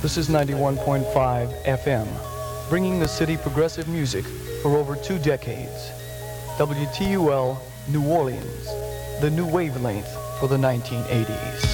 This is 91.5 FM, bringing the city progressive music for over 2 decades. WTUL New Orleans, the new wavelength for the 1980s.